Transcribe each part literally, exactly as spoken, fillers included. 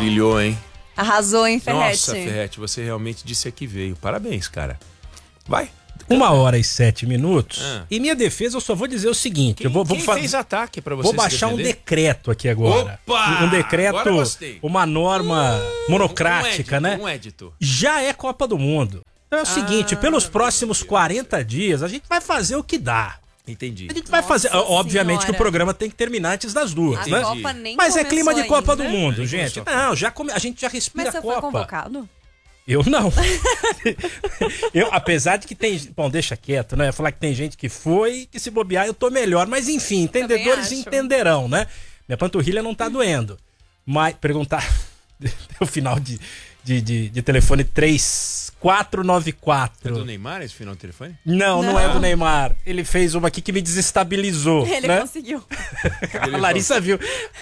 Brilhou, hein? Arrasou, hein, Ferretti? Nossa, Ferretti, você realmente disse que veio. Parabéns, cara. Vai. Uma hora e sete minutos. Ah. Em minha defesa, eu só vou dizer o seguinte. Quem, eu vou, vou quem fa- fez ataque pra você Vou se baixar um defender? decreto aqui agora. Opa! Um decreto, Agora gostei. uma norma monocrática, um né? édito, um édito. Já é Copa do Mundo. Então é o Ah, seguinte, pelos próximos meu Deus. quarenta dias, a gente vai fazer o que dá. Entendi. A gente vai Nossa fazer. Obviamente que o Senhora. programa tem que terminar antes das duas, A né? Copa nem Mas é começou clima de Copa do ainda. Mundo, Nem gente. começou a Não, já come... a gente já respira Mas você Copa. foi convocado? Eu não. eu, apesar de que tem. Bom, deixa quieto, né? Eu ia falar que tem gente que foi, que se bobear eu tô melhor. Mas enfim, entendedores acho. entenderão, né? Minha panturrilha não tá doendo. Mas perguntar. O final de, de, de, de telefone três quatro nove É quatro. do Neymar esse final do telefone? Não, não, Não. é do Neymar. Ele fez uma aqui que me desestabilizou. Ele né? conseguiu. A Larissa viu.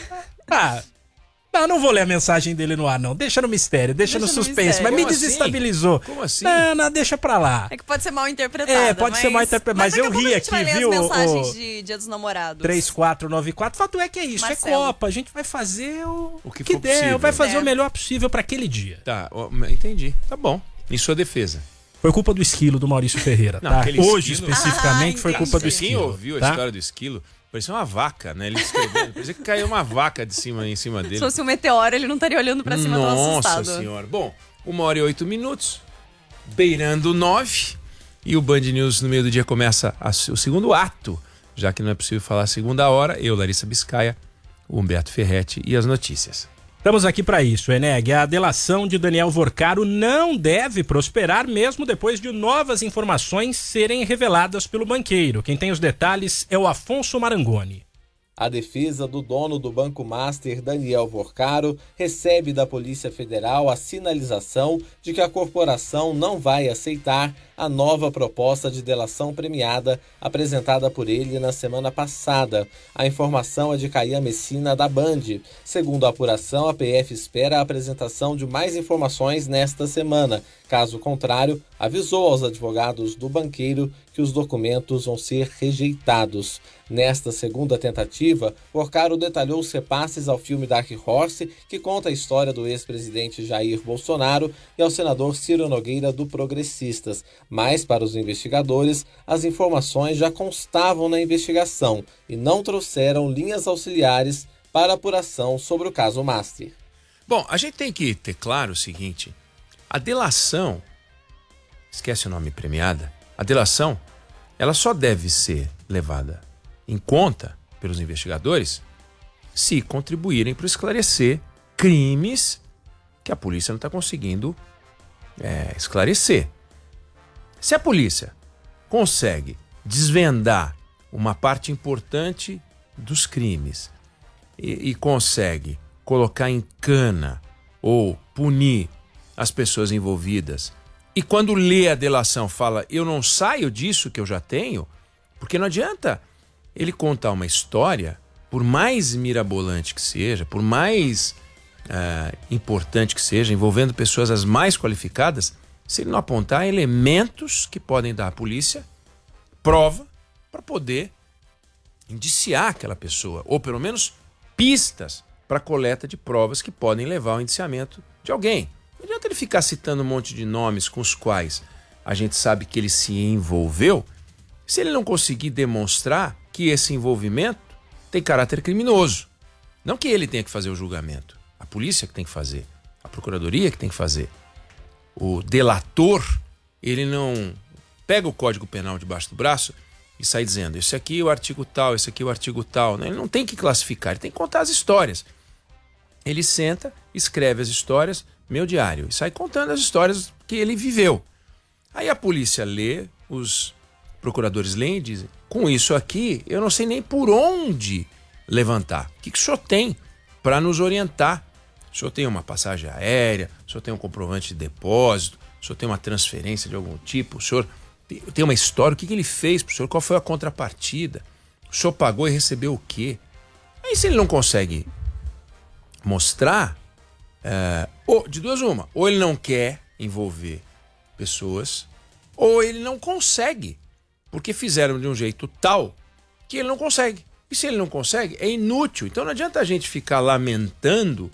Ah, não, não vou ler a mensagem dele no ar, não. Deixa no mistério, deixa, Deixa no no suspense. mistério. Mas me Como assim? desestabilizou. Como assim? Não, não, deixa pra lá. É que pode ser mal interpretado. É, pode mas... ser mal interpretado, mas daqui eu a pouco ri a gente vai aqui, ler viu, as mensagens o- de Dia dos Namorados. três quatro nove quatro. Fato é que é isso, Marcelo. é Copa. A gente vai fazer o, O que que for der, possível. vai fazer É. o melhor possível pra aquele dia. Tá, ó, entendi. Tá bom. Em sua defesa. Foi culpa do esquilo do Maurício Ferreira, Não, tá? aquele Hoje, esquilo- especificamente, Ah, foi culpa do entendi. Quem esquilo. ouviu a tá? história do esquilo, parecia uma vaca, né? Ele escrevendo, parecia que caiu uma vaca de cima em cima dele. Se fosse um meteoro, ele não estaria olhando pra cima tão Nossa assustado. senhora. Bom, uma hora e oito minutos, beirando nove, e o Band News no meio do dia começa a- o segundo ato, já que não é possível falar a segunda hora. Eu, Larissa Biscaia, o Humberto Ferretti e as notícias. Estamos aqui para isso, Eneg. A delação de Daniel Vorcaro não deve prosperar mesmo depois de novas informações serem reveladas pelo banqueiro. Quem tem os detalhes é o Afonso Marangoni. A defesa do dono do Banco Master, Daniel Vorcaro, recebe da Polícia Federal a sinalização de que a corporação não vai aceitar a nova proposta de delação premiada apresentada por ele na semana passada. A informação é de Caian Messina, da Band. Segundo a apuração, a P F espera a apresentação de mais informações nesta semana. Caso contrário, avisou aos advogados do banqueiro que os documentos vão ser rejeitados. Nesta segunda tentativa, Vorcaro detalhou os repasses ao filme Dark Horse, que conta a história do ex-presidente Jair Bolsonaro, e ao senador Ciro Nogueira, do Progressistas. Mas, para os investigadores, as informações já constavam na investigação e não trouxeram linhas auxiliares para apuração sobre o caso Master. Bom, a gente tem que ter claro o seguinte: a delação, esquece o nome premiada, a delação, ela só deve ser levada em conta pelos investigadores se contribuírem para esclarecer crimes que a polícia não está conseguindo é, esclarecer. Se a polícia consegue desvendar uma parte importante dos crimes e, e consegue colocar em cana ou punir as pessoas envolvidas, e quando lê a delação fala, eu não saio disso que eu já tenho, porque não adianta ele contar uma história, por mais mirabolante que seja, por mais uh, importante que seja, envolvendo pessoas as mais qualificadas, se ele não apontar elementos que podem dar à polícia prova para poder indiciar aquela pessoa, ou pelo menos pistas para coleta de provas que podem levar ao indiciamento de alguém. Não adianta ele ficar citando um monte de nomes com os quais a gente sabe que ele se envolveu, se ele não conseguir demonstrar que esse envolvimento tem caráter criminoso. Não que ele tenha que fazer o julgamento, a polícia que tem que fazer, a procuradoria que tem que fazer. O delator, ele não pega o Código Penal debaixo do braço e sai dizendo, esse aqui é o artigo tal, esse aqui é o artigo tal. Ele não tem que classificar, ele tem que contar as histórias. Ele senta, escreve as histórias, meu diário, e sai contando as histórias que ele viveu. Aí a polícia lê, os procuradores leem e dizem, com isso aqui, eu não sei nem por onde levantar. O que, que o senhor tem para nos orientar? O senhor tem uma passagem aérea, o senhor tem um comprovante de depósito, o senhor tem uma transferência de algum tipo, o senhor tem uma história, o que, que ele fez para o senhor, qual foi a contrapartida? O senhor pagou e recebeu o quê? Aí se ele não consegue mostrar, é, ou, de duas uma, ou ele não quer envolver pessoas, ou ele não consegue, porque fizeram de um jeito tal que ele não consegue. E se ele não consegue, é inútil. Então não adianta a gente ficar lamentando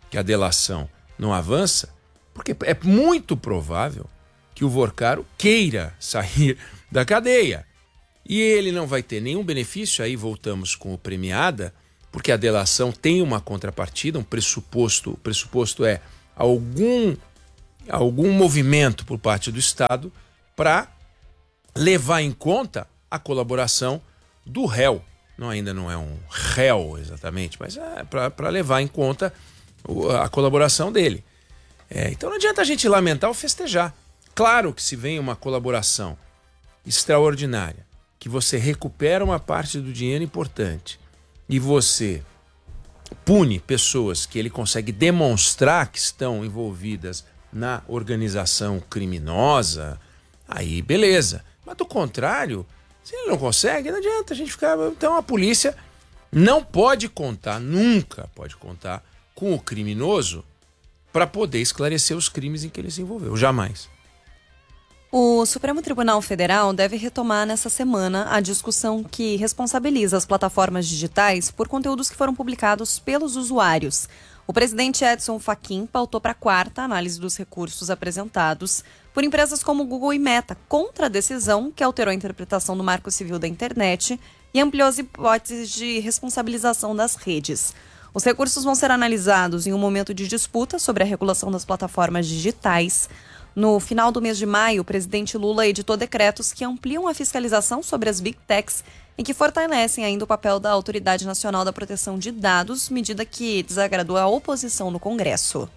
que a delação não avança, porque é muito provável que o Vorcaro queira sair da cadeia. E ele não vai ter nenhum benefício, aí voltamos com o premiada, porque a delação tem uma contrapartida, um pressuposto, o pressuposto é algum, algum movimento por parte do Estado para levar em conta a colaboração do réu. Não, ainda não é um réu exatamente, mas é para levar em conta a colaboração dele. É, então não adianta a gente lamentar ou festejar. Claro que se vem uma colaboração extraordinária, que você recupera uma parte do dinheiro importante e você pune pessoas que ele consegue demonstrar que estão envolvidas na organização criminosa, aí beleza. Mas do contrário, se ele não consegue, não adianta a gente ficar... Então a polícia não pode contar, nunca pode contar com o criminoso para poder esclarecer os crimes em que ele se envolveu. Jamais. O Supremo Tribunal Federal deve retomar nessa semana a discussão que responsabiliza as plataformas digitais por conteúdos que foram publicados pelos usuários. O presidente Edson Fachin pautou para a quarta análise dos recursos apresentados por empresas como Google e Meta contra a decisão que alterou a interpretação do Marco Civil da Internet e ampliou as hipóteses de responsabilização das redes. Os recursos vão ser analisados em um momento de disputa sobre a regulação das plataformas digitais. No final do mês de maio, o presidente Lula editou decretos que ampliam a fiscalização sobre as Big Techs e que fortalecem ainda o papel da Autoridade Nacional da Proteção de Dados, medida que desagradou a oposição no Congresso.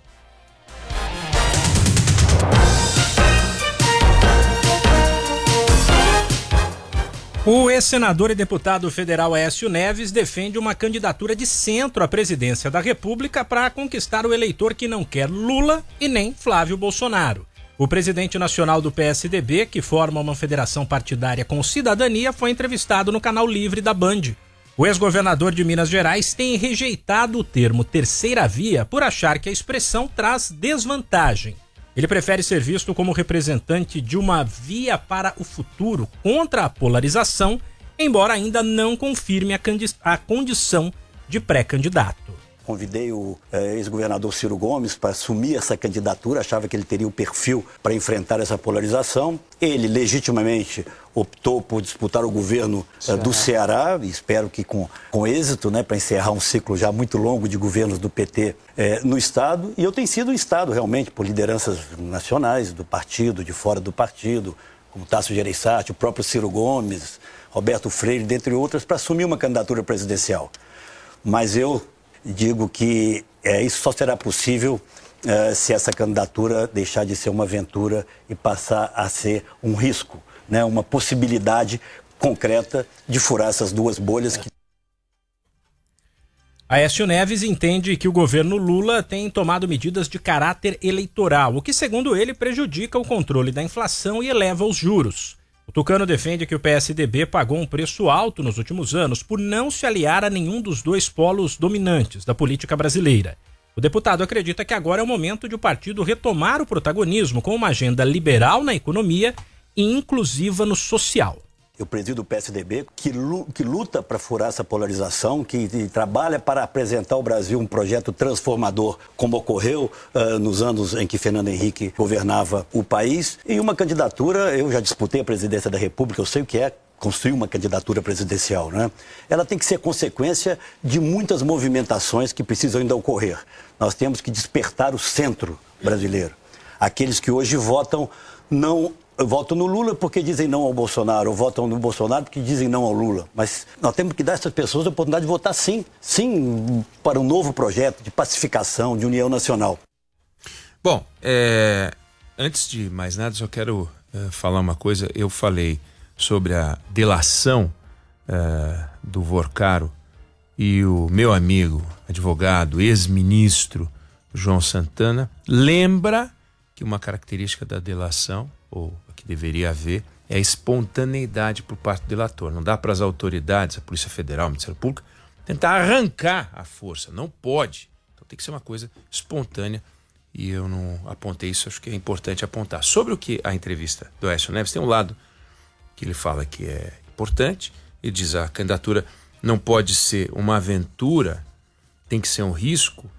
O ex-senador e deputado federal Aécio Neves defende uma candidatura de centro à presidência da República para conquistar o eleitor que não quer Lula e nem Flávio Bolsonaro. O presidente nacional do P S D B, que forma uma federação partidária com cidadania, foi entrevistado no canal Livre da Band. O ex-governador de Minas Gerais tem rejeitado o termo terceira via por achar que a expressão traz desvantagem. Ele prefere ser visto como representante de uma via para o futuro contra a polarização, embora ainda não confirme a, candi- a condição de pré-candidato. Convidei o eh, ex-governador Ciro Gomes para assumir essa candidatura, achava que ele teria o perfil para enfrentar essa polarização. Ele, legitimamente, optou por disputar o governo eh, do Ceará, e espero que com, com êxito, né, para encerrar um ciclo já muito longo de governos do P T eh, no Estado. E eu tenho sido o Estado, realmente, por lideranças nacionais do partido, de fora do partido, como Tasso Gereissati, o próprio Ciro Gomes, Roberto Freire, dentre outras, para assumir uma candidatura presidencial. Mas eu digo que é, isso só será possível é, se essa candidatura deixar de ser uma aventura e passar a ser um risco, né? Uma possibilidade concreta de furar essas duas bolhas. Que... Aécio Neves entende que o governo Lula tem tomado medidas de caráter eleitoral, o que, segundo ele, prejudica o controle da inflação e eleva os juros. O tucano defende que o P S D B pagou um preço alto nos últimos anos por não se aliar a nenhum dos dois polos dominantes da política brasileira. O deputado acredita que agora é o momento de o partido retomar o protagonismo com uma agenda liberal na economia e inclusiva no social. Eu presido o P S D B, que, que luta para furar essa polarização, que, que trabalha para apresentar ao Brasil um projeto transformador, como ocorreu uh, nos anos em que Fernando Henrique governava o país. E uma candidatura, eu já disputei a presidência da República, eu sei o que é construir uma candidatura presidencial, né? Ela tem que ser consequência de muitas movimentações que precisam ainda ocorrer. Nós temos que despertar o centro brasileiro. Aqueles que hoje votam não... votam no Lula porque dizem não ao Bolsonaro, ou votam no Bolsonaro porque dizem não ao Lula. Mas nós temos que dar a essas pessoas a oportunidade de votar sim, sim para um novo projeto de pacificação, de união nacional. Bom, é, antes de mais nada, só quero é, falar uma coisa. Eu falei sobre a delação é, do Vorcaro e o meu amigo, advogado, ex-ministro João Santana, lembra que uma característica da delação, ou que deveria haver, é a espontaneidade por parte do delator. Não dá para as autoridades, a Polícia Federal, o Ministério Público, tentar arrancar a força. Não pode. Então tem que ser uma coisa espontânea e eu não apontei isso, acho que é importante apontar. Sobre o que a entrevista do Aécio Neves, tem um lado que ele fala que é importante, ele diz a candidatura não pode ser uma aventura, tem que ser um risco,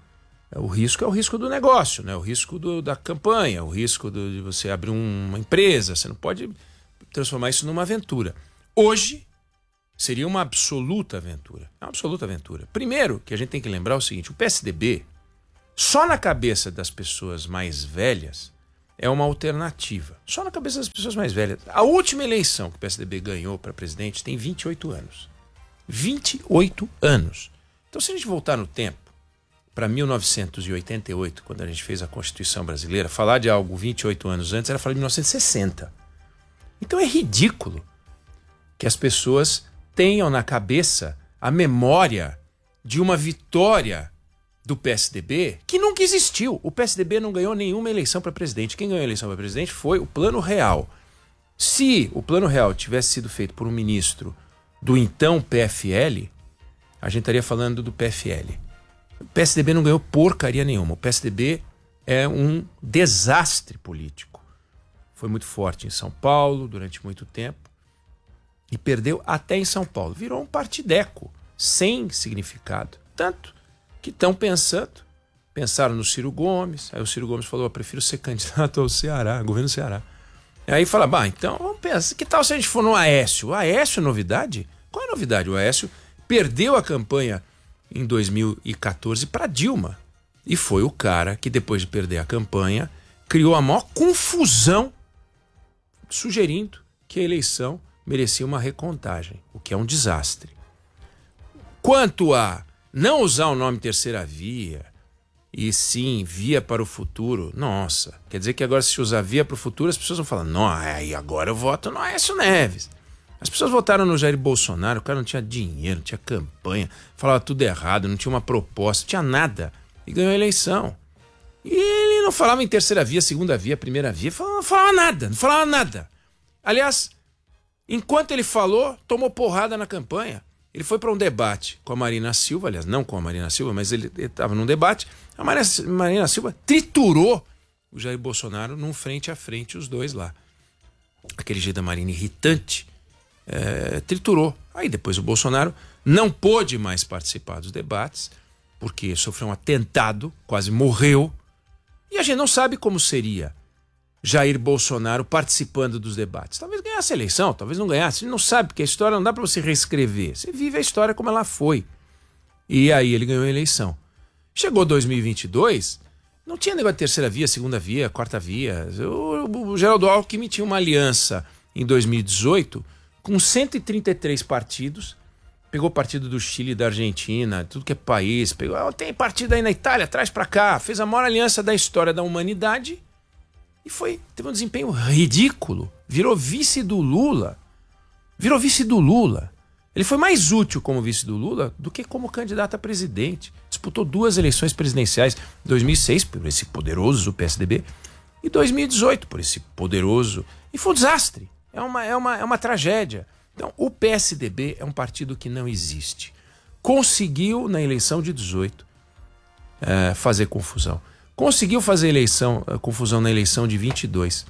O risco é o risco do negócio, né? O risco do, da campanha, o risco do, de você abrir um, uma empresa. Você não pode transformar isso numa aventura. Hoje seria uma absoluta aventura. Uma absoluta aventura. Primeiro, que a gente tem que lembrar o seguinte, o P S D B, só na cabeça das pessoas mais velhas, é uma alternativa. Só na cabeça das pessoas mais velhas. A última eleição que o P S D B ganhou para presidente tem vinte e oito anos. vinte e oito anos. Então, se a gente voltar no tempo, para mil novecentos e oitenta e oito, quando a gente fez a Constituição Brasileira, falar de algo vinte e oito anos antes era falar de mil novecentos e sessenta. Então é ridículo que as pessoas tenham na cabeça a memória de uma vitória do P S D B que nunca existiu. O P S D B não ganhou nenhuma eleição para presidente. Quem ganhou a eleição para presidente foi o Plano Real. Se o Plano Real tivesse sido feito por um ministro do então P F L, a gente estaria falando do P F L. O P S D B não ganhou porcaria nenhuma. O P S D B é um desastre político. Foi muito forte em São Paulo durante muito tempo e perdeu até em São Paulo. Virou um partideco, sem significado. Tanto que estão pensando, pensaram no Ciro Gomes, aí o Ciro Gomes falou, eu prefiro ser candidato ao Ceará, governo do Ceará. Aí fala, bah, então vamos pensar, que tal se a gente for no Aécio? O Aécio é novidade? Qual é a novidade? O Aécio perdeu a campanha em dois mil e quatorze para Dilma. E foi o cara que, depois de perder a campanha, criou a maior confusão, sugerindo que a eleição merecia uma recontagem, o que é um desastre. Quanto a não usar o nome terceira via, e sim via para o futuro, nossa, quer dizer que agora se usar via para o futuro, as pessoas vão falar, não, aí agora eu voto no Aécio Neves. As pessoas votaram no Jair Bolsonaro, o cara não tinha dinheiro, não tinha campanha, falava tudo errado, não tinha uma proposta, não tinha nada. E ganhou a eleição. E ele não falava em terceira via, segunda via, primeira via, não falava nada, não falava nada. Aliás, enquanto ele falou, tomou porrada na campanha. Ele foi para um debate com a Marina Silva, aliás, não com a Marina Silva, mas ele estava num debate. A Marina, Marina Silva triturou o Jair Bolsonaro num frente a frente, os dois lá. Aquele jeito da Marina irritante. É, triturou. Aí depois o Bolsonaro não pôde mais participar dos debates porque sofreu um atentado, quase morreu, e a gente não sabe como seria Jair Bolsonaro participando dos debates. Talvez ganhasse a eleição, talvez não ganhasse, a gente não sabe, porque a história não dá para você reescrever, você vive a história como ela foi. E aí ele ganhou a eleição. Chegou dois mil e vinte e dois, não tinha negócio de terceira via, segunda via, quarta via. O, o Geraldo Alckmin tinha uma aliança em dois mil e dezoito com cento e trinta e três partidos, pegou partido do Chile, da Argentina, tudo que é país, pegou, oh, tem partido aí na Itália, traz pra cá, fez a maior aliança da história da humanidade e foi, teve um desempenho ridículo, virou vice do Lula, virou vice do Lula. Ele foi mais útil como vice do Lula do que como candidato a presidente. Disputou duas eleições presidenciais, dois mil e seis por esse poderoso P S D B e dois mil e dezoito por esse poderoso, e foi um desastre. É uma, é, uma, é uma tragédia. Então, o P S D B é um partido que não existe. Conseguiu, na eleição de dezoito, é, fazer confusão. Conseguiu fazer eleição, confusão na eleição de vinte e dois.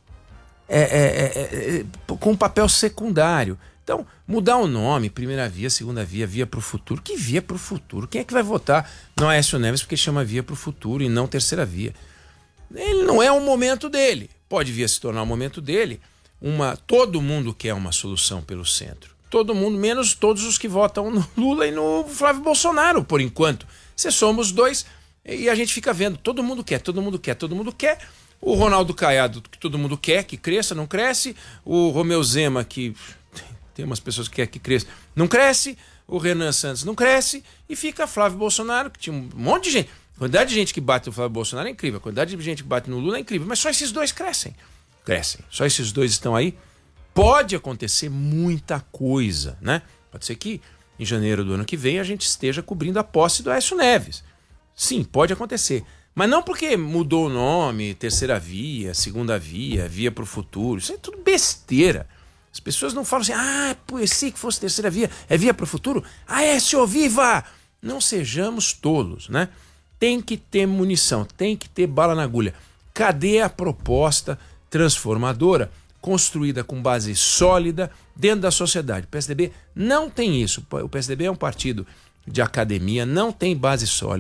É, é, é, é, com um papel secundário. Então, mudar o nome, primeira via, segunda via, via para o futuro. Que via para o futuro? Quem é que vai votar no Aécio Neves porque chama via para o futuro e não terceira via? Ele não é o momento dele. Pode vir a se tornar o momento dele. Uma, todo mundo quer uma solução pelo centro. Todo mundo, menos todos os que votam no Lula e no Flávio Bolsonaro, por enquanto. Se somos dois, e a gente fica vendo, todo mundo quer, todo mundo quer, todo mundo quer. O Ronaldo Caiado, que todo mundo quer que cresça, não cresce. O Romeu Zema, que tem umas pessoas que querem que cresça, não cresce. O Renan Santos não cresce. E fica Flávio Bolsonaro, que tinha um monte de gente. A quantidade de gente que bate no Flávio Bolsonaro é incrível. A quantidade de gente que bate no Lula é incrível. Mas só esses dois crescem. Crescem. Só esses dois estão aí. Pode acontecer muita coisa, né? Pode ser que em janeiro do ano que vem a gente esteja cobrindo a posse do Aécio Neves. Sim, pode acontecer. Mas não porque mudou o nome, terceira via, segunda via, via para o futuro. Isso é tudo besteira. As pessoas não falam assim, ah, pô, se que fosse terceira via, é via para o futuro? Aécio, viva! Não sejamos tolos, né? Tem que ter munição, tem que ter bala na agulha. Cadê a proposta transformadora, construída com base sólida dentro da sociedade? O P S D B não tem isso. O P S D B é um partido de academia, não tem base sólida,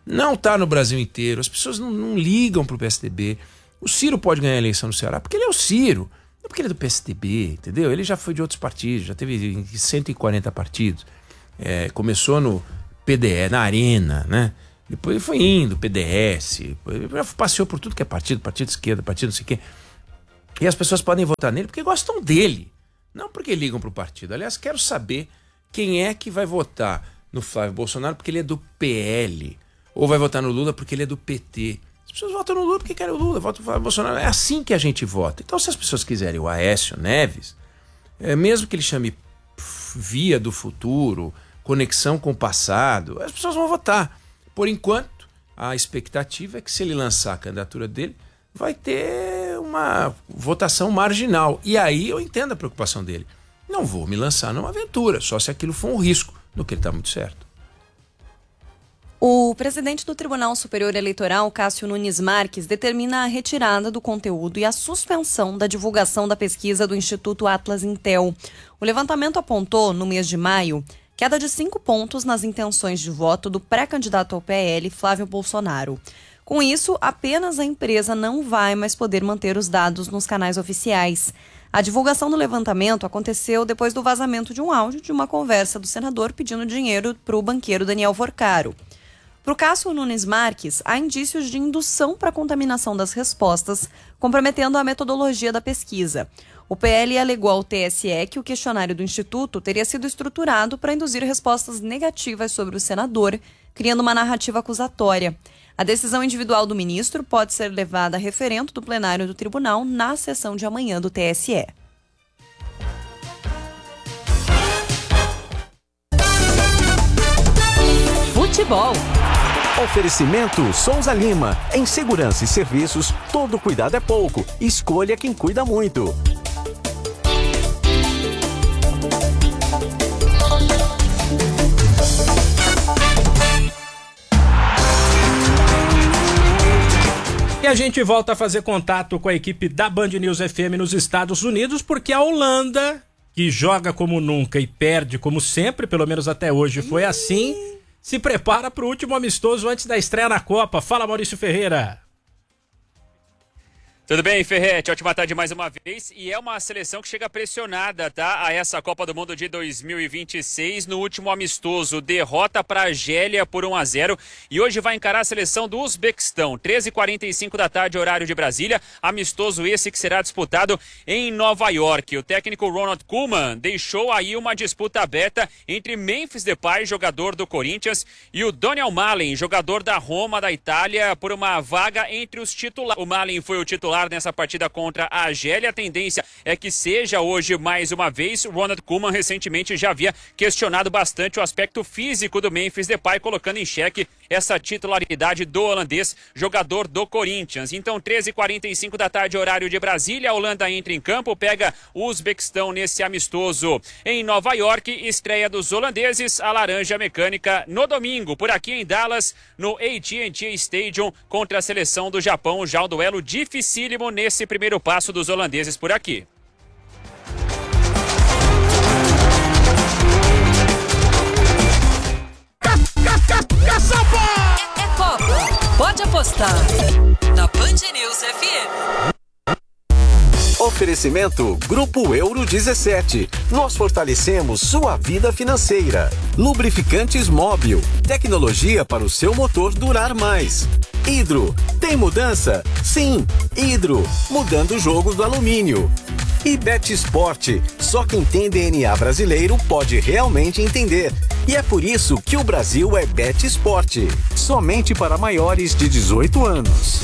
não está no Brasil inteiro, as pessoas não, não ligam para o P S D B. O Ciro pode ganhar a eleição no Ceará porque ele é o Ciro, não porque ele é do P S D B, entendeu? Ele já foi de outros partidos, já teve cento e quarenta partidos, é, começou no P D E, na Arena, né? Depois ele foi indo, P D S, já passeou por tudo que é partido, partido de esquerda, partido não sei o quê. E as pessoas podem votar nele porque gostam dele, não porque ligam para o partido. Aliás, quero saber quem é que vai votar no Flávio Bolsonaro porque ele é do P L, ou vai votar no Lula porque ele é do P T. As pessoas votam no Lula porque querem o Lula, votam no Flávio Bolsonaro. É assim que a gente vota. Então, se as pessoas quiserem o Aécio Neves, é, mesmo que ele chame Via do Futuro, Conexão com o Passado, as pessoas vão votar. Por enquanto, a expectativa é que se ele lançar a candidatura dele, vai ter uma votação marginal. E aí eu entendo a preocupação dele. Não vou me lançar numa aventura, só se aquilo for um risco, no que ele está muito certo. O presidente do Tribunal Superior Eleitoral, Cássio Nunes Marques, determina a retirada do conteúdo e a suspensão da divulgação da pesquisa do Instituto Atlas Intel. O levantamento apontou, no mês de maio, queda de cinco pontos nas intenções de voto do pré-candidato ao P L, Flávio Bolsonaro. Com isso, apenas a empresa não vai mais poder manter os dados nos canais oficiais. A divulgação do levantamento aconteceu depois do vazamento de um áudio de uma conversa do senador pedindo dinheiro para o banqueiro Daniel Vorcaro. Para o Cássio Nunes Marques, há indícios de indução para a contaminação das respostas, comprometendo a metodologia da pesquisa. O P L alegou ao T S E que o questionário do Instituto teria sido estruturado para induzir respostas negativas sobre o senador, criando uma narrativa acusatória. A decisão individual do ministro pode ser levada a referendo do plenário do tribunal na sessão de amanhã do T S E. Futebol. Oferecimento Souza Lima. Em segurança e serviços, todo cuidado é pouco. Escolha quem cuida muito. E a gente volta a fazer contato com a equipe da Band News F M nos Estados Unidos, porque a Holanda, que joga como nunca e perde como sempre, pelo menos até hoje foi assim, se prepara para o último amistoso antes da estreia na Copa. Fala, Maurício Ferreira. Tudo bem, Ferretti? Ótima tarde mais uma vez. E é uma seleção que chega pressionada, tá? A essa Copa do Mundo de dois mil e vinte e seis. No último amistoso, derrota para a Argélia por um a zero. E hoje vai encarar a seleção do Uzbequistão. treze e quarenta e cinco da tarde, horário de Brasília. Amistoso esse que será disputado em Nova York. O técnico Ronald Koeman deixou aí uma disputa aberta entre Memphis Depay, jogador do Corinthians, e o Daniel Malen, jogador da Roma, da Itália, por uma vaga entre os titulares. O Malen foi o titular nessa partida contra a Argélia. A tendência é que seja hoje mais uma vez. O Ronald Koeman recentemente já havia questionado bastante o aspecto físico do Memphis Depay, colocando em xeque essa titularidade do holandês, jogador do Corinthians. Então, treze e quarenta e cinco da tarde, horário de Brasília, a Holanda entra em campo, pega o Uzbequistão nesse amistoso em Nova York. Estreia dos holandeses, a Laranja Mecânica, no domingo, por aqui em Dallas, no A T and T Stadium, contra a seleção do Japão. Já um duelo dificílimo nesse primeiro passo dos holandeses por aqui. É, é Copa. Pode apostar. Na Band News F M. Oferecimento Grupo Euro dezessete. Nós fortalecemos sua vida financeira. Lubrificantes Móbil. Tecnologia para o seu motor durar mais. Hidro. Tem mudança? Sim. Hidro. Mudando o jogo do alumínio. E Bet Sport. Só quem tem D N A brasileiro pode realmente entender. E é por isso que o Brasil é Bet Sport. Somente para maiores de dezoito anos.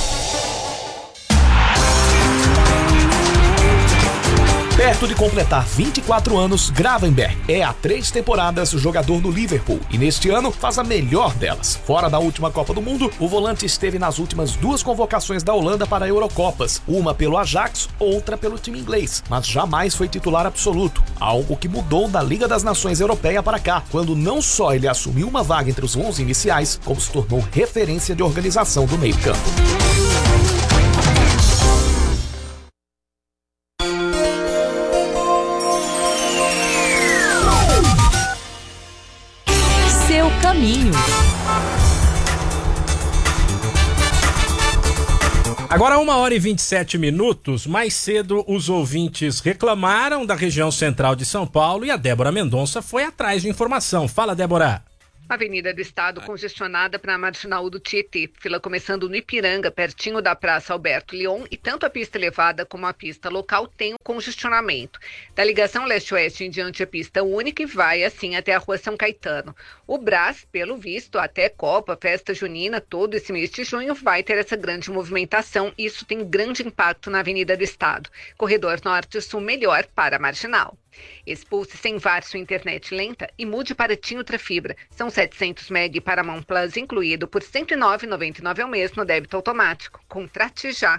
Perto de completar vinte e quatro anos, Gravenberch é há três temporadas jogador do Liverpool e neste ano faz a melhor delas. Fora da última Copa do Mundo, o volante esteve nas últimas duas convocações da Holanda para Eurocopas, uma pelo Ajax, outra pelo time inglês, mas jamais foi titular absoluto, algo que mudou da Liga das Nações Europeia para cá, quando não só ele assumiu uma vaga entre os onze iniciais, como se tornou referência de organização do meio-campo. Caminho. Agora, uma hora e vinte e sete minutos. Mais cedo, os ouvintes reclamaram da região central de São Paulo e a Débora Mendonça foi atrás de informação. Fala, Débora. Avenida do Estado congestionada para a Marginal do Tietê. Fila começando no Ipiranga, pertinho da Praça Alberto Leon, e tanto a pista elevada como a pista local tem um congestionamento. Da ligação leste-oeste em diante a pista única e vai assim até a Rua São Caetano. O Brás, pelo visto, até Copa, festa junina, todo esse mês de junho vai ter essa grande movimentação e isso tem grande impacto na Avenida do Estado. Corredor Norte-Sul melhor para a Marginal. Expulse sem V A R sua internet lenta e mude para TIM Ultrafibra. São setecentos meg para Paramount Plus incluído por cento e nove reais e noventa e nove centavos ao mês no débito automático. Contrate já.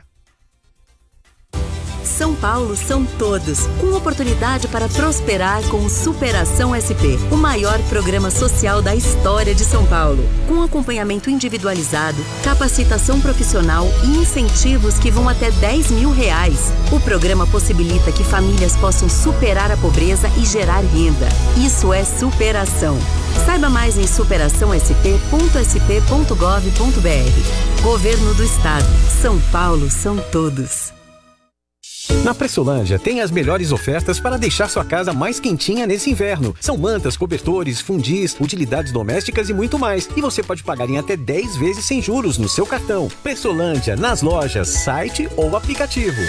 São Paulo são todos, com oportunidade para prosperar com o Superação S P, o maior programa social da história de São Paulo. Com acompanhamento individualizado, capacitação profissional e incentivos que vão até dez mil reais. O programa possibilita que famílias possam superar a pobreza e gerar renda. Isso é superação. Saiba mais em superação s p ponto s p ponto gov ponto b r. Governo do Estado. São Paulo são todos. Na Pressolândia tem as melhores ofertas para deixar sua casa mais quentinha nesse inverno. São mantas, cobertores, fundis, utilidades domésticas e muito mais. E você pode pagar em até dez vezes sem juros no seu cartão. Pressolândia, nas lojas, site ou aplicativo.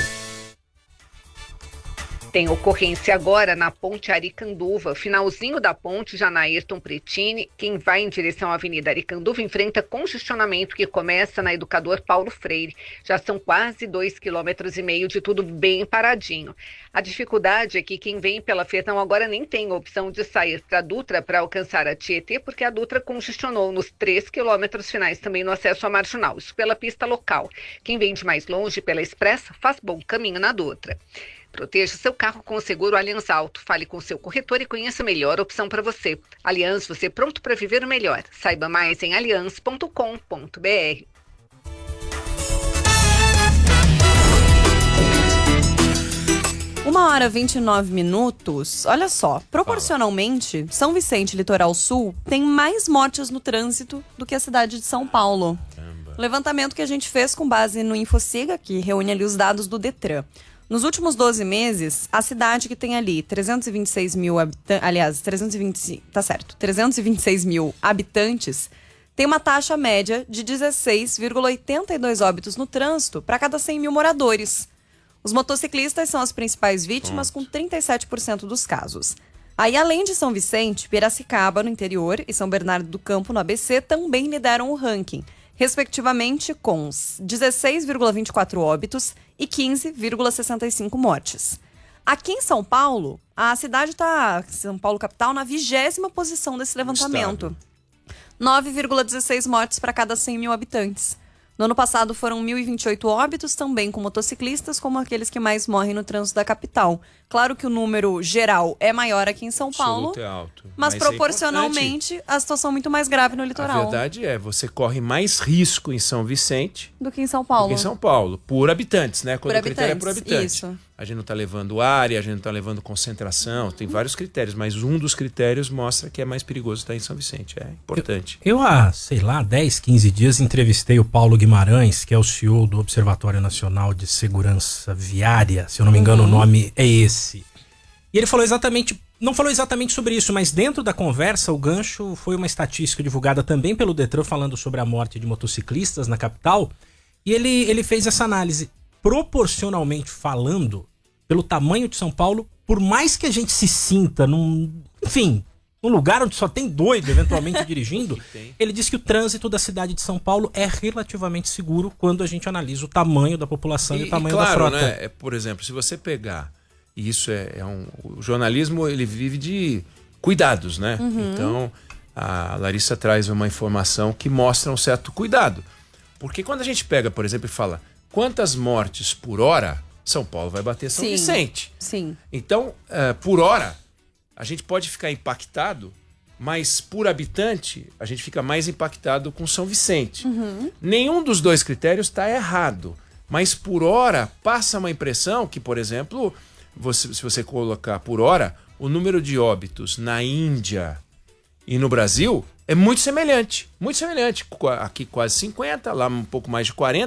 Tem ocorrência agora na Ponte Aricanduva, finalzinho da ponte já na Ayrton Pretini. Quem vai em direção à Avenida Aricanduva enfrenta congestionamento que começa na Educador Paulo Freire. Já são quase dois quilômetros e meio de tudo bem paradinho. A dificuldade é que quem vem pela Fertão agora nem tem a opção de sair para a Dutra para alcançar a Tietê, porque a Dutra congestionou nos três quilômetros finais também no acesso à Marginal, isso pela pista local. Quem vem de mais longe pela Expressa faz bom caminho na Dutra. Proteja seu carro com o seguro Allianz Auto. Fale com seu corretor e conheça a melhor opção para você. Allianz, você pronto para viver o melhor. Saiba mais em allianz ponto com ponto b r. Uma hora e vinte e nove minutos. Olha só, proporcionalmente, São Vicente, Litoral Sul, tem mais mortes no trânsito do que a cidade de São Paulo. O levantamento que a gente fez com base no InfoSiga, que reúne ali os dados do Detran. Nos últimos doze meses, a cidade que tem ali trezentos e vinte e seis mil habitantes, aliás, trezentos e vinte, tá certo, trezentos e vinte e seis mil habitantes, tem uma taxa média de dezesseis vírgula oitenta e dois óbitos no trânsito para cada cem mil moradores. Os motociclistas são as principais vítimas, com trinta e sete por cento dos casos. Aí, além de São Vicente, Piracicaba, no interior, e São Bernardo do Campo, no A B C, também lideram o ranking, respectivamente com dezesseis vírgula vinte e quatro óbitos e quinze vírgula sessenta e cinco mortes. Aqui em São Paulo, a cidade está, São Paulo capital, na vigésima posição desse levantamento. nove vírgula dezesseis mortes para cada cem mil habitantes. No ano passado foram mil e vinte e oito óbitos, também com motociclistas, como aqueles que mais morrem no trânsito da capital. Claro que o número geral é maior aqui em São Paulo, é alto, mas, mas proporcionalmente é a situação é muito mais grave no litoral. A verdade é, você corre mais risco em São Vicente do que em São Paulo. Do que em São Paulo, por habitantes, né? Quando por o critério habitantes, é por habitante. Isso. A gente não está levando área, a gente não está levando concentração, tem vários critérios, mas um dos critérios mostra que é mais perigoso estar em São Vicente, é importante. Eu, eu há, sei lá, dez, quinze dias entrevistei o Paulo Guimarães, que é o C E O do Observatório Nacional de Segurança Viária, se eu não me engano uhum. o nome é esse. E ele falou exatamente, não falou exatamente sobre isso, mas dentro da conversa o gancho foi uma estatística divulgada também pelo Detran falando sobre a morte de motociclistas na capital, e ele, ele fez essa análise. Proporcionalmente falando, pelo tamanho de São Paulo, por mais que a gente se sinta num, enfim, num lugar onde só tem doido eventualmente dirigindo, ele diz que o trânsito da cidade de São Paulo é relativamente seguro quando a gente analisa o tamanho da população e, e o tamanho e claro, da frota. Né, é, por exemplo, se você pegar, e isso é, é um, o jornalismo ele vive de cuidados, né? Uhum. Então a Larissa traz uma informação que mostra um certo cuidado, porque quando a gente pega, por exemplo, e fala quantas mortes por hora, São Paulo vai bater São sim, Vicente. Sim. Então, uh, por hora, a gente pode ficar impactado, mas por habitante, a gente fica mais impactado com São Vicente. Uhum. Nenhum dos dois critérios está errado, mas por hora passa uma impressão que, por exemplo, você, se você colocar por hora, o número de óbitos na Índia e no Brasil é muito semelhante. Muito semelhante. Aqui quase cinquenta, lá um pouco mais de quarenta.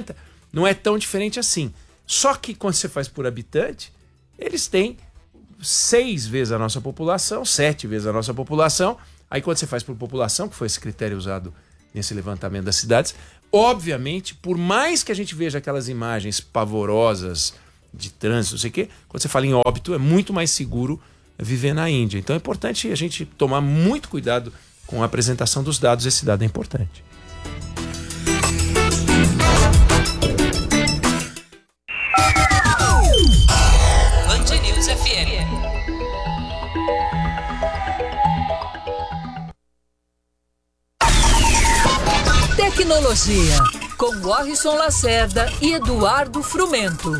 não é tão diferente assim. Só que quando você faz por habitante, eles têm seis vezes a nossa população, sete vezes a nossa população. Aí quando você faz por população, que foi esse critério usado nesse levantamento das cidades, obviamente, por mais que a gente veja aquelas imagens pavorosas de trânsito, não sei o quê, quando você fala em óbito, é muito mais seguro viver na Índia. Então é importante a gente tomar muito cuidado com a apresentação dos dados. Esse dado é importante. Band News F M. Tecnologia, com Warrison Lacerda e Eduardo Frumento.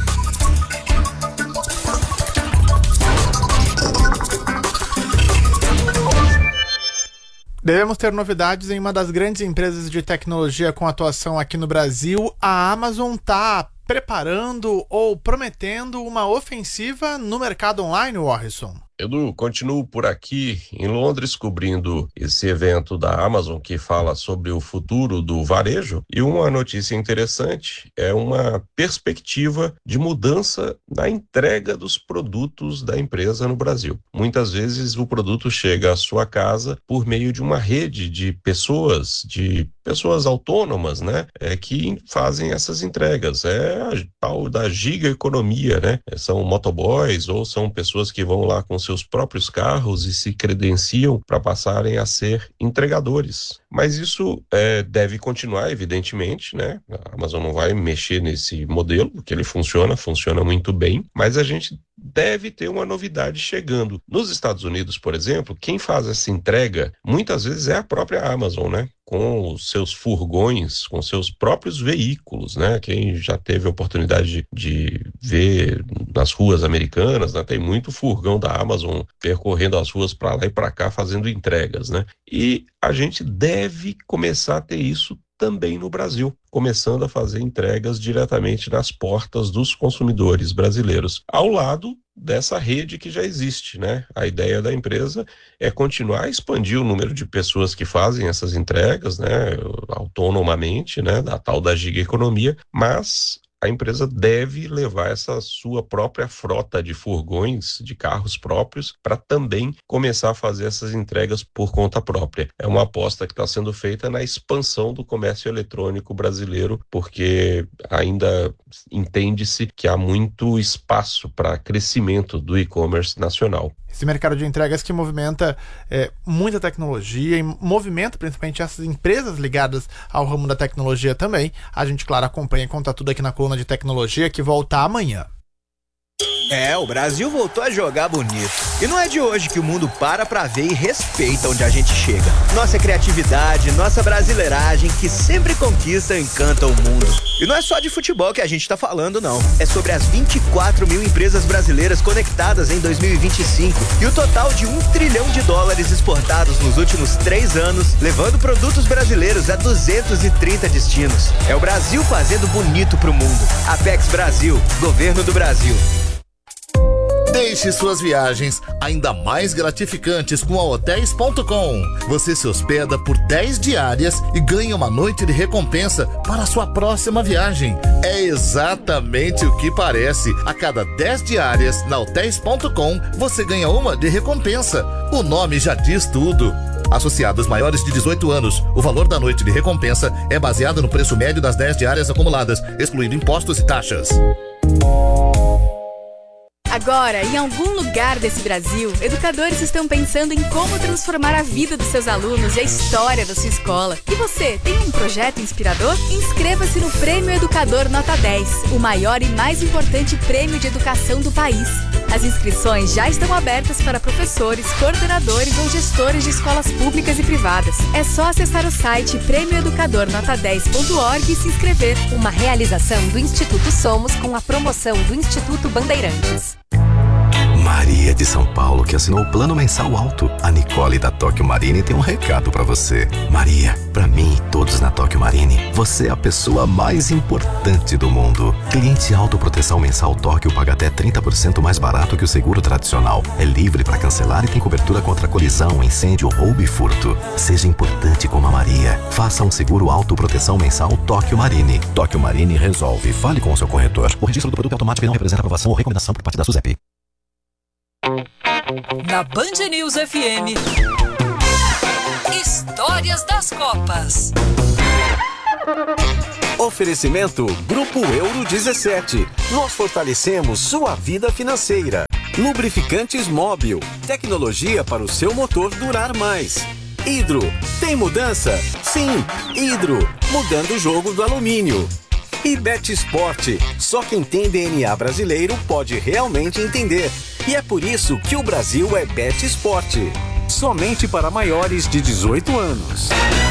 Devemos ter novidades em uma das grandes empresas de tecnologia com atuação aqui no Brasil. A Amazon está preparando ou prometendo uma ofensiva no mercado online, Warrison. Edu, continuo por aqui em Londres cobrindo esse evento da Amazon que fala sobre o futuro do varejo, e uma notícia interessante é uma perspectiva de mudança na entrega dos produtos da empresa no Brasil. Muitas vezes o produto chega à sua casa por meio de uma rede de pessoas, de pessoas autônomas, né, é, que fazem essas entregas. É a tal da gigaeconomia, né? São motoboys ou são pessoas que vão lá com seus próprios carros e se credenciam para passarem a ser entregadores. Mas isso é, deve continuar, evidentemente, né? A Amazon não vai mexer nesse modelo, porque ele funciona, funciona muito bem, mas a gente deve ter uma novidade chegando. Nos Estados Unidos, por exemplo, quem faz essa entrega muitas vezes é a própria Amazon, né? Com os seus furgões, com seus próprios veículos, né? Quem já teve a oportunidade de, de ver nas ruas americanas, né? Tem muito furgão da Amazon percorrendo as ruas para lá e para cá fazendo entregas, né? E a gente deve começar a ter isso também no Brasil, começando a fazer entregas diretamente nas portas dos consumidores brasileiros, ao lado dessa rede que já existe, né? A ideia da empresa é continuar a expandir o número de pessoas que fazem essas entregas, né, autonomamente, né, da tal da gigaeconomia, mas a empresa deve levar essa sua própria frota de furgões, de carros próprios, para também começar a fazer essas entregas por conta própria. É uma aposta que está sendo feita na expansão do comércio eletrônico brasileiro, porque ainda entende-se que há muito espaço para crescimento do e-commerce nacional. Esse mercado de entregas que movimenta é, muita tecnologia e movimenta principalmente essas empresas ligadas ao ramo da tecnologia também. A gente, claro, acompanha e conta tudo aqui na coluna de tecnologia, que volta amanhã. É, o Brasil voltou a jogar bonito. E não é de hoje que o mundo para pra ver e respeita onde a gente chega. Nossa criatividade, nossa brasileiragem, que sempre conquista e encanta o mundo. E não é só de futebol que a gente tá falando, não. É sobre as vinte e quatro mil empresas brasileiras conectadas em dois mil e vinte e cinco e o total de um trilhão de dólares exportados nos últimos três anos, levando produtos brasileiros a duzentos e trinta destinos. É o Brasil fazendo bonito pro mundo. Apex Brasil, Governo do Brasil. Deixe suas viagens ainda mais gratificantes com a hotéis ponto com. Você se hospeda por dez diárias e ganha uma noite de recompensa para a sua próxima viagem. É exatamente o que parece. A cada dez diárias na hotéis ponto com, você ganha uma de recompensa. O nome já diz tudo. Associados maiores de dezoito anos, o valor da noite de recompensa é baseado no preço médio das dez diárias acumuladas, excluindo impostos e taxas. Agora, em algum lugar desse Brasil, educadores estão pensando em como transformar a vida dos seus alunos e a história da sua escola. E você, tem um projeto inspirador? Inscreva-se no Prêmio Educador Nota dez, o maior e mais importante prêmio de educação do país. As inscrições já estão abertas para professores, coordenadores ou gestores de escolas públicas e privadas. É só acessar o site prêmio educador nota dez ponto org e se inscrever. Uma realização do Instituto Somos com a promoção do Instituto Bandeirantes. Maria de São Paulo, que assinou o plano mensal alto. A Nicole da Tóquio Marine tem um recado pra você. Maria, pra mim e todos na Tóquio Marine, você é a pessoa mais importante do mundo. Cliente autoproteção mensal Tóquio paga até trinta por cento mais barato que o seguro tradicional. É livre para cancelar e tem cobertura contra colisão, incêndio, roubo e furto. Seja importante como a Maria. Faça um seguro autoproteção mensal Tóquio Marine. Tóquio Marine resolve. Fale com o seu corretor. O registro do produto é automático e não representa aprovação ou recomendação por parte da SUSEP. Na Band News F M, Histórias das Copas. Oferecimento Grupo Euro dezessete. Nós fortalecemos sua vida financeira. Lubrificantes Móbil. Tecnologia para o seu motor durar mais. Hidro. Tem mudança? Sim. Hidro. Mudando o jogo do alumínio. E Bet Esporte. Só quem tem D N A brasileiro pode realmente entender. E é por isso que o Brasil é Bet Esporte. Somente para maiores de dezoito anos.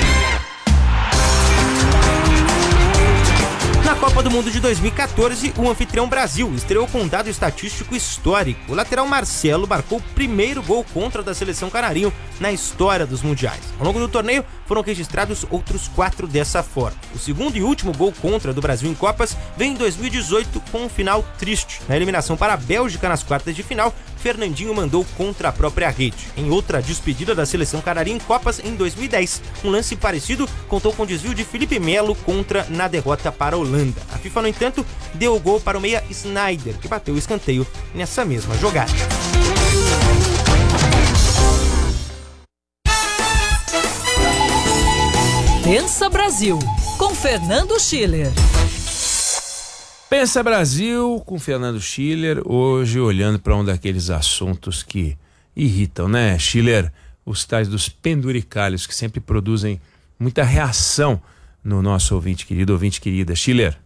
Na Copa do Mundo de dois mil e quatorze, o anfitrião Brasil estreou com um dado estatístico histórico. O lateral Marcelo marcou o primeiro gol contra da seleção canarinho na história dos mundiais. Ao longo do torneio, foram registrados outros quatro dessa forma. O segundo e último gol contra do Brasil em Copas vem em dois mil e dezoito com um final triste. Na eliminação para a Bélgica nas quartas de final, Fernandinho mandou contra a própria rede. Em outra despedida da seleção canarinha em Copas em dois mil e dez, um lance parecido contou com o desvio de Felipe Melo contra na derrota para a Holanda. A FIFA, no entanto, deu o gol para o meia Sneijder, que bateu o escanteio nessa mesma jogada. Pensa Brasil, com Fernando Schiller. Pensa Brasil com Fernando Schiller, hoje olhando para um daqueles assuntos que irritam, né, Schiller? Os tais dos penduricalhos que sempre produzem muita reação no nosso ouvinte querido, ouvinte querida. Schiller.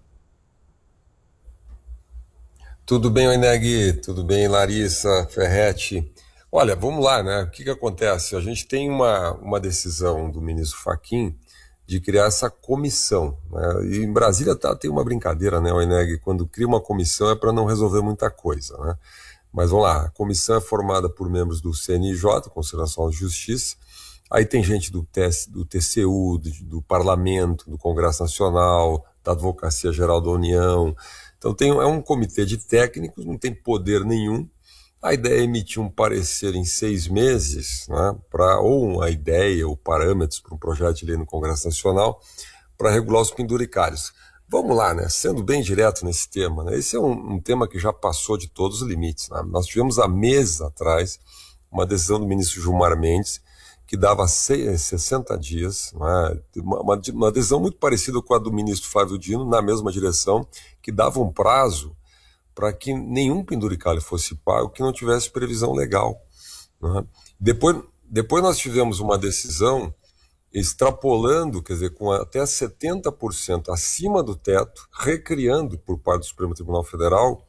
Tudo bem, Oineg? Tudo bem, Larissa, Ferretti? Olha, vamos lá, né? O que que acontece? A gente tem uma, uma decisão do ministro Fachin de criar essa comissão, né? E em Brasília tá, tem uma brincadeira, né, Oineg? Quando cria uma comissão é para não resolver muita coisa, né? Mas vamos lá, a comissão é formada por membros do C N I J, Conselho Nacional de Justiça, aí tem gente do, T S, do T C U, do, do Parlamento, do Congresso Nacional, da Advocacia Geral da União. Então tem, é um comitê de técnicos, não tem poder nenhum. A ideia é emitir um parecer em seis meses, né, para ou uma ideia ou parâmetros para um projeto de lei no Congresso Nacional para regular os penduricários. Vamos lá, né, sendo bem direto nesse tema, né, esse é um, um tema que já passou de todos os limites, né? Nós tivemos há meses atrás uma decisão do ministro Gilmar Mendes que dava sessenta dias, né, uma, uma decisão muito parecida com a do ministro Flávio Dino, na mesma direção, que dava um prazo para que nenhum penduricalho fosse pago que não tivesse previsão legal, né? Depois, depois nós tivemos uma decisão extrapolando, quer dizer, com até setenta por cento acima do teto, recriando por parte do Supremo Tribunal Federal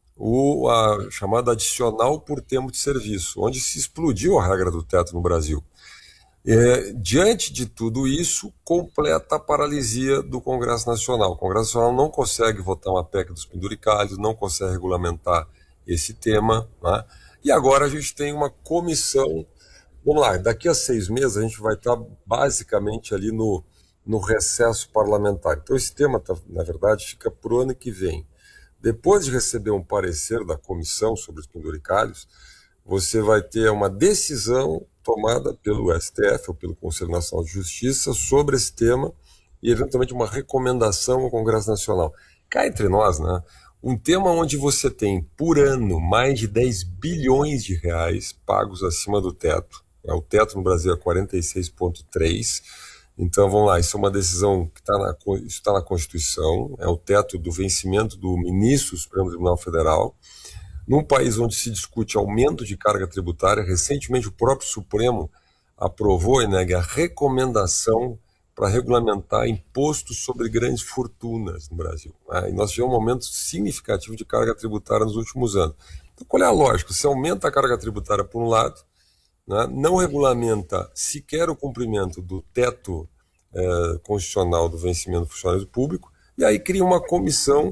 o a chamada adicional por tempo de serviço, onde se explodiu a regra do teto no Brasil. É, diante de tudo isso, completa a paralisia do Congresso Nacional. O Congresso Nacional não consegue votar uma P E C dos penduricalhos, não consegue regulamentar esse tema, né? E agora a gente tem uma comissão. Vamos lá, daqui a seis meses a gente vai estar basicamente ali no, no recesso parlamentar. Então esse tema, tá, na verdade, fica para o ano que vem. Depois de receber um parecer da comissão sobre os penduricalhos, você vai ter uma decisão tomada pelo S T F ou pelo Conselho Nacional de Justiça sobre esse tema e eventualmente uma recomendação ao Congresso Nacional. Cá entre nós, né? Um tema onde você tem por ano mais de dez bilhões de reais pagos acima do teto. O teto no Brasil é quarenta e seis vírgula três. Então vamos lá, isso é uma decisão que está na, isso tá na Constituição, é o teto do vencimento do ministro do Supremo Tribunal Federal. Num país onde se discute aumento de carga tributária, recentemente o próprio Supremo aprovou, né, a recomendação para regulamentar impostos sobre grandes fortunas no Brasil, né? E nós tivemos um aumento significativo de carga tributária nos últimos anos. Então qual é a lógica? Se aumenta a carga tributária por um lado, né, não regulamenta sequer o cumprimento do teto eh, constitucional do vencimento do funcionário público, e aí cria uma comissão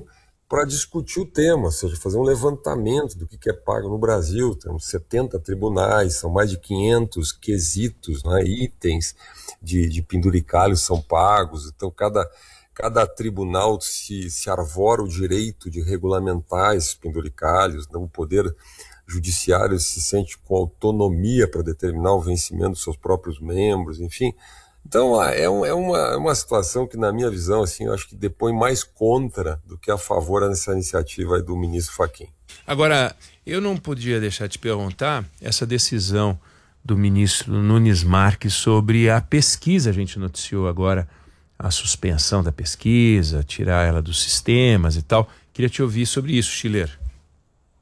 para discutir o tema, ou seja, fazer um levantamento do que, que é pago no Brasil. Temos setenta tribunais, são mais de quinhentos quesitos, né, itens de, de penduricalhos são pagos, então cada, cada tribunal se, se arvora o direito de regulamentar esses penduricalhos, né, o poder judiciário se sente com autonomia para determinar o vencimento dos seus próprios membros, enfim. Então é, um, é, uma, é uma situação que, na minha visão, assim, eu acho que depõe mais contra do que a favor dessa iniciativa aí do ministro Fachin. Agora, eu não podia deixar de te perguntar essa decisão do ministro Nunes Marques sobre a pesquisa. A gente noticiou agora a suspensão da pesquisa, tirar ela dos sistemas e tal. Queria te ouvir sobre isso, Schiller.